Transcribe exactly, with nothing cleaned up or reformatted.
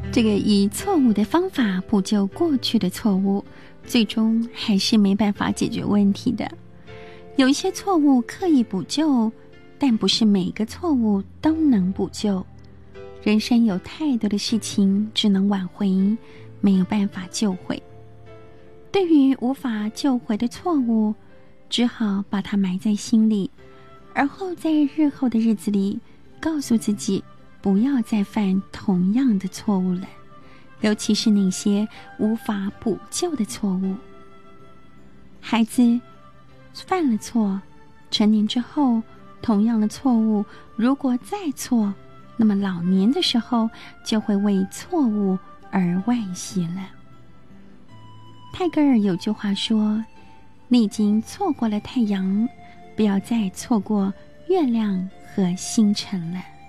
这个以错误的方法补救过去的错误，最终还是没办法解决问题的。有一些错误刻意补救，但不是每个错误都能补救。人生有太多的事情只能挽回，没有办法救回。对于无法救回的错误，只好把它埋在心里，而后在日后的日子里告诉自己不要再犯同样的错误了，尤其是那些无法补救的错误。孩子犯了错，成年之后同样的错误如果再错，那么老年的时候就会为错误而惋惜了。泰戈尔有句话说，你已经错过了太阳，不要再错过月亮和星辰了。